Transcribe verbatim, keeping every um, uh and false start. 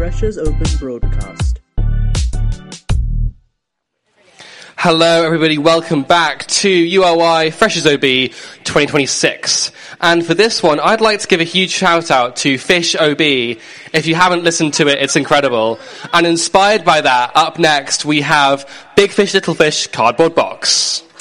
Freshers Open broadcast. Hello everybody, welcome back to U R Y Freshers O B twenty twenty-six. And for this one, I'd like to give a huge shout out to Fish O B. If you haven't listened to it, it's incredible. And inspired by that, up next we have Big Fish Little Fish Cardboard Box.